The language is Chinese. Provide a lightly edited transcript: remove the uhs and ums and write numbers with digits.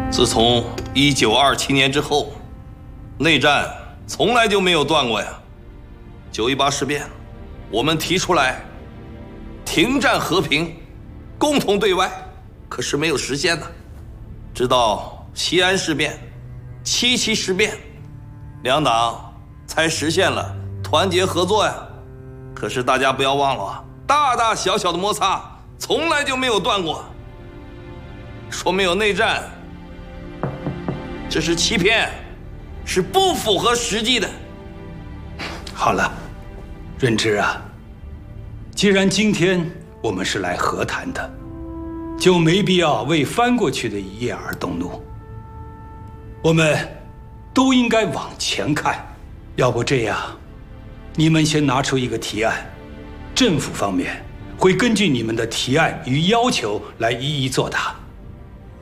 自从1927年之后，内战从来就没有断过呀。9·18事变，我们提出来停战和平，共同对外，可是没有实现呢。直到西安事变、7·7事变，两党才实现了团结合作呀。可是大家不要忘了啊，大大小小的摩擦从来就没有断过。说没有内战，这是欺骗，是不符合实际的。 好了，润之啊，既然今天我们是来和谈的，就没必要为翻过去的一页而动怒。我们都应该往前看，要不这样，你们先拿出一个提案，政府方面会根据你们的提案与要求来一一作答。